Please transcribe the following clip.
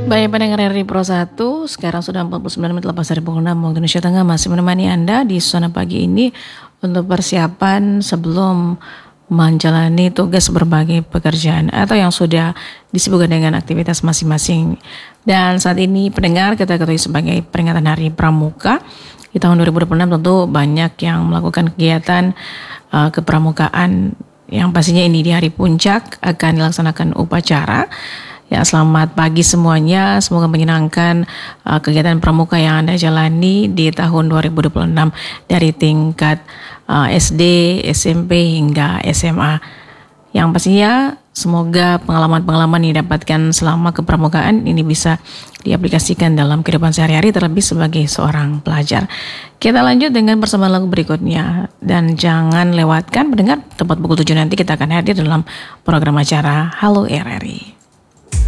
Baik pendengar RRI Pro 1, sekarang sudah 49 menit lepas dari pukul 6 waktu Indonesia Tengah, masih menemani Anda di Suasana Pagi ini untuk persiapan sebelum menjalani tugas berbagai pekerjaan atau yang sudah disibukkan dengan aktivitas masing-masing. Dan saat ini pendengar, kita ketahui sebagai peringatan Hari Pramuka di tahun 2026, tentu banyak yang melakukan kegiatan kepramukaan yang pastinya ini di hari puncak akan dilaksanakan upacara. Ya, selamat pagi semuanya. Semoga menyenangkan kegiatan pramuka yang Anda jalani di tahun 2026 dari tingkat SD, SMP hingga SMA. Yang pastinya semoga pengalaman-pengalaman yang didapatkan selama kepramukaan ini bisa diaplikasikan dalam kehidupan sehari-hari, terlebih sebagai seorang pelajar. Kita lanjut dengan persembahan lagu berikutnya, dan jangan lewatkan pendengar, tepat pukul 7 nanti kita akan hadir dalam program acara Halo RRI.